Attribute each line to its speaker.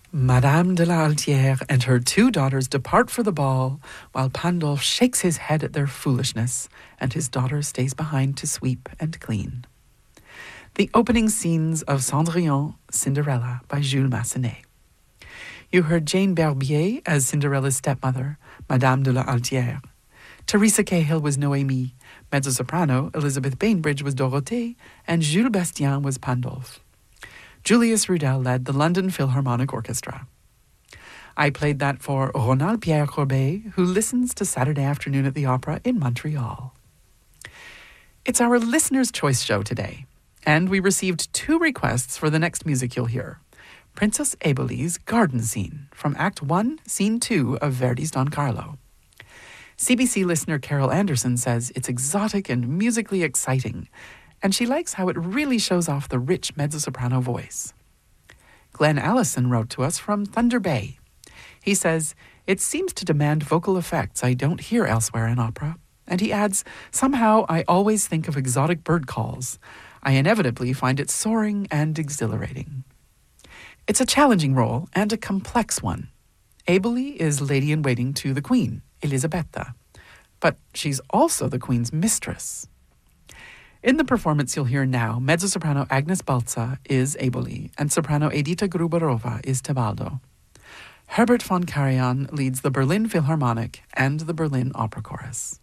Speaker 1: Madame de la Altière and her two daughters depart for the ball, while Pandolf shakes his head at their foolishness, and his daughter stays behind to sweep and clean. The opening scenes of Cendrillon, Cinderella by Jules Massenet. You heard Jane Barbier as Cinderella's stepmother, Madame de la Altière. Teresa Cahill was Noémie, mezzo-soprano Elizabeth Bainbridge was Dorothée, and Jules Bastien was Pandolf. Julius Rudel led the London Philharmonic Orchestra. I played that for Ronald Pierre Corbet, who listens to Saturday Afternoon at the Opera in Montreal. It's our listener's choice show today, and we received 2 requests for the next music you'll hear. Princess Eboli's Garden Scene from Act 1, Scene 2 of Verdi's Don Carlo. CBC listener Carol Anderson says it's exotic and musically exciting, and she likes how it really shows off the rich mezzo-soprano voice. Glenn Allison wrote to us from Thunder Bay. He says, it seems to demand vocal effects I don't hear elsewhere in opera. And he adds, somehow I always think of exotic bird calls. I inevitably find it soaring and exhilarating. It's a challenging role and a complex one. Eboli is lady-in-waiting to the Queen, Elisabetta, but she's also the Queen's mistress. In the performance you'll hear now, mezzo-soprano Agnes Balza is Eboli, and soprano Edita Gruberova is Tebaldo. Herbert von Karajan leads the Berlin Philharmonic and the Berlin Opera Chorus.